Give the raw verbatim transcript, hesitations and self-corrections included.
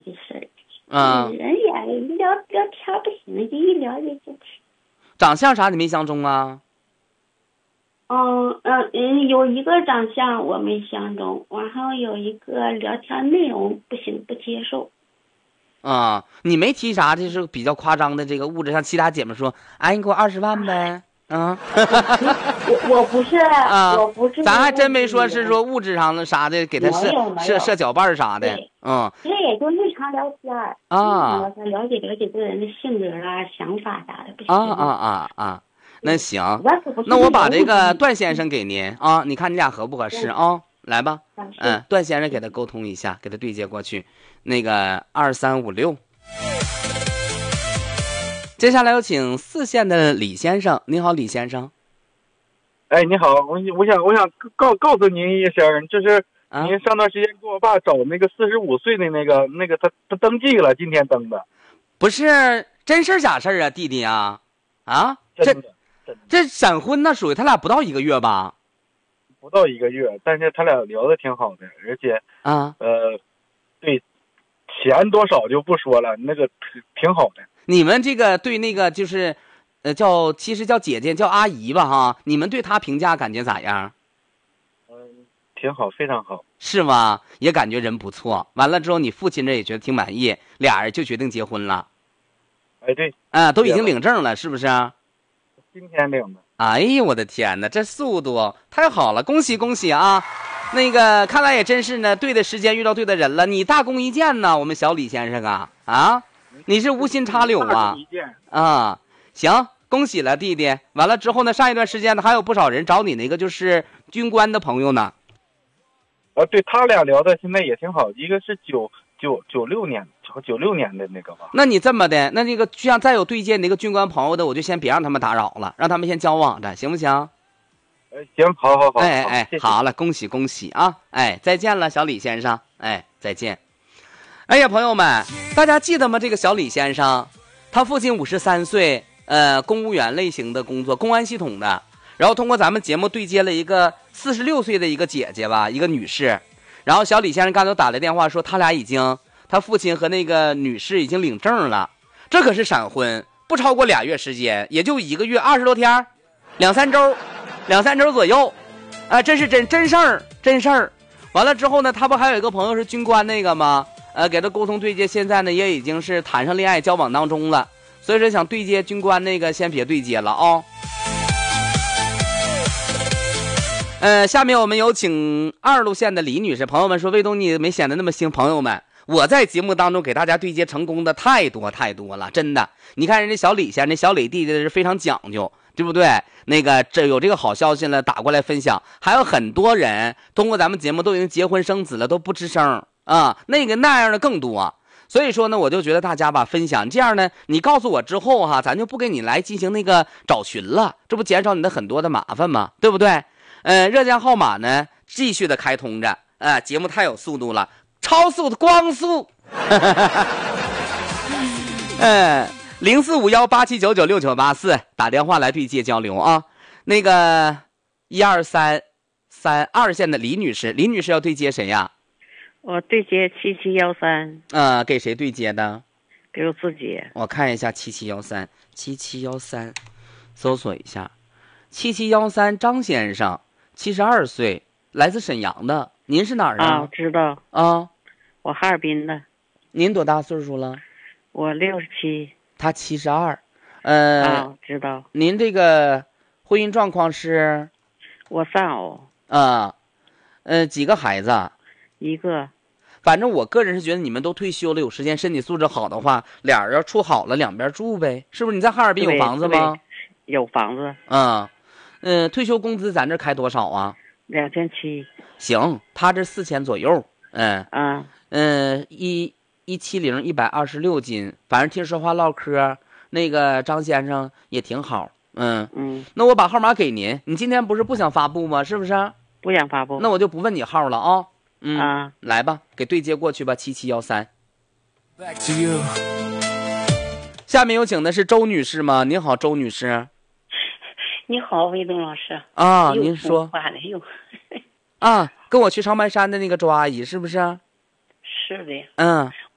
的事儿。 啊、 嗯，人也聊聊天不行，这一聊就就。 长相啥你没相中啊？ 嗯嗯嗯，有一个长相我没相中，然后有一个聊天内容不行，不接受。 啊、你没提啥，这是比较夸张的这个物质，像其他姐妹说，哎，你给我二十万呗，啊， 我我不是， 啊， 我不是， 咱还真没说是说物质上的啥的，给他设没有没有设设脚伴啥的， 对， 嗯这也就日常聊天儿，日常聊啊天了解了解这个人的性格啊、想法啥的，不行。 啊啊啊啊，那行， 我可不是那我把这个那种段先生给您啊，你看你俩合不合适啊？来吧， 嗯嗯，段先生给他沟通一下，给他对接过去，那个二三五六。接下来有请四线的李先生，你好，李先生。 哎，你好，我我想我想告告诉您一声，就是啊您上段时间给我爸找那个四十五岁的那个那个他他登记了，今天登的。 不是真事儿假事儿啊，弟弟啊，啊，这真的真的这闪婚那属于他俩不到一个月吧？ 不到一个月，但是他俩聊的挺好的，而且啊， 呃，对，钱多少就不说了，那个挺挺好的。 你们这个对那个就是，呃，叫其实叫姐姐叫阿姨吧哈，你们对她评价感觉咋样？ 嗯，挺好，非常好。 是吗？也感觉人不错。完了之后，你父亲这也觉得挺满意，俩人就决定结婚了。 哎，对， 啊，都已经领证了，是不是？ 今天领的。 哎呦，我的天哪，这速度太好了，恭喜恭喜啊！那个看来也真是呢，对的时间遇到对的人了。你大功一件呢，我们小李先生啊啊，你是无心插柳啊一件。 啊！行，恭喜了弟弟。完了之后呢，上一段时间呢，还有不少人找你那个就是军官的朋友呢。 啊，对他俩聊的现在也挺好，一个是九九九六年九六年的那个吧。 那你这么的，那那个像再有对接那个军官朋友的，我就先别让他们打扰了，让他们先交往着，行不行？ 呃，行，好好好， 哎哎谢谢， 好了，恭喜恭喜啊！哎，再见了，小李先生。哎，再见。哎呀，朋友们，大家记得吗？这个小李先生，他父亲五十三岁，呃，公务员类型的工作，公安系统的。然后通过咱们节目对接了一个四十六岁的一个姐姐吧，一个女士。然后小李先生刚才打来电话说，他俩已经，他父亲和那个女士已经领证了。这可是闪婚，不超过俩月时间，也就一个月二十多天，两三周。两三周左右，啊，这是真真事儿，真事儿。完了之后呢，他不还有一个朋友是军官那个吗？呃，给他沟通对接，现在呢也已经是谈上恋爱交往当中了。所以说想对接军官那个，先别对接了啊、哦。呃，下面我们有请二路线的李女士。朋友们说，卫东你没显得那么新。朋友们，我在节目当中给大家对接成功的太多太多了，真的。你看人家小李先生，那小李弟弟是非常讲究。对不对？那个这有这个好消息了，打过来分享，还有很多人通过咱们节目都已经结婚生子了，都不吱声啊，那个那样的更多。所以说呢，我就觉得大家吧分享这样呢，你告诉我之后哈，咱就不给你来进行那个找寻了，这不减少你的很多的麻烦吗？对不对？呃，热线号码呢继续的开通着，啊、呃，节目太有速度了，超速的光速，嗯。零四五幺八七九九六九八四打电话来对接交流啊。那个一二三三二线的李女士，李女士要对接谁呀？ 我对接七七幺三。 呃，给谁对接的？ 给我自己。 我看一下七七幺三七七幺三，搜索一下，七七幺三张先生，七十二岁，来自沈阳的。您是哪儿啊？ 啊，知道啊， 我哈尔滨的。 您多大岁数了？ 我六十七。 他七十二，呃， 啊，知道。 您这个婚姻状况是？ 我丧偶。 啊，呃，几个孩子？ 一个。 反正我个人是觉得你们都退休了，有时间，身体素质好的话，俩人要处好了，两边住呗，是不是？你在哈尔滨有房子吗？ 有房子。 嗯，嗯、呃，退休工资咱这开多少啊？ 两千七。 行，他这四千左右。嗯啊。 嗯，一。一七零一百二十六斤，反正听说话唠嗑，那个张先生也挺好，嗯嗯。 那我把号码给您，你今天不是不想发布吗？是不是？ 不想发布。 那我就不问你号了啊。嗯啊， 来吧，给对接过去吧，七七幺三。下面有请的是周女士吗？您好，周女士。 你好，卫东老师。 啊，您说。 了又。 啊，跟我去长白山的那个周阿姨是不是？ 是的。 嗯。